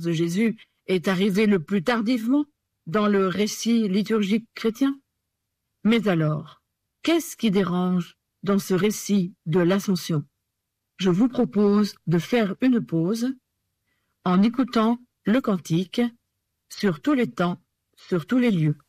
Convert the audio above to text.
de Jésus est arrivée le plus tardivement dans le récit liturgique chrétien. Mais alors, qu'est-ce qui dérange dans ce récit de l'Ascension? Je vous propose de faire une pause en écoutant le cantique sur tous les temps, sur tous les lieux.